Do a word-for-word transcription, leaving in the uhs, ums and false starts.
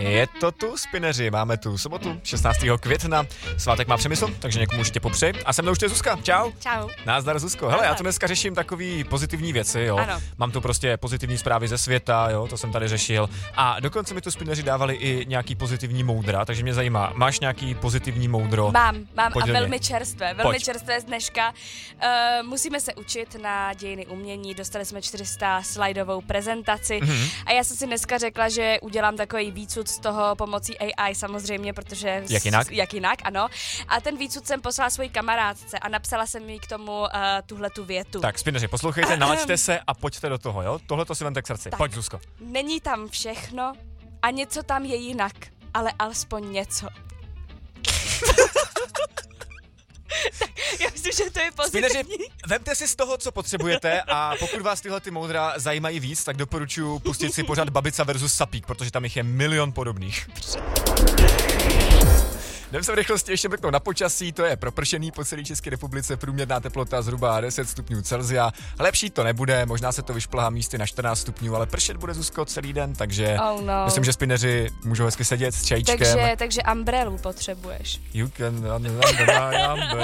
Je to tu, spineři, máme tu sobotu, šestnáctého května, svátek má Přemysl, takže někomu určitě popřeji. A se mnou už je Zuzka, čau. Čau. Názdar, Zuzko. Hele, já tu dneska řeším takový pozitivní věci, jo. Ano. Mám tu prostě pozitivní zprávy ze světa, jo, to jsem tady řešil. A dokonce mi tu spineři dávali i nějaký pozitivní moudra, takže mě zajímá, máš nějaký pozitivní moudro? Mám, mám Pojď a do něj. velmi čerstvé, velmi Pojď. čerstvé z dneška. Uh, musíme se učit na dějiny umění, dostali jsme čtyři sta slajdovou prezentaci Mhm. a já jsem si dneska řekla, že udělám takový výcud z toho pomocí A I samozřejmě, protože... Jak jinak? Jak jinak, ano. A ten výcud jsem poslala svojí kamarádce a napsala jsem jí k tomu uh, tuhle tu větu. Tak, spineři, poslouchejte, nalaďte se a pojďte do toho, jo? Tohle to si vemte k srdci. Tak. Pojď, Zuzko. Není tam všechno a něco tam je jinak, ale alespoň něco. Tak, já myslím, že to je Spineři, pozitivní. vemte si z toho, co potřebujete, a pokud vás tyhle ty moudra zajímají víc, tak doporučuji pustit si pořád Babica versus Sapík, protože tam jich je milion podobných. Jdem se v rychlosti ještě mrknout na počasí, to je propršený po celé České republice, průměrná teplota zhruba deset stupňů Celsia. Lepší to nebude, možná se to vyšplhá místy na čtrnáct stupňů, ale pršet bude, Zuzko, celý den, takže Oh no. myslím, že spineři můžou hezky sedět s čajíčkem. Takže, takže umbrelu potřebuješ. You can run under my umbrella.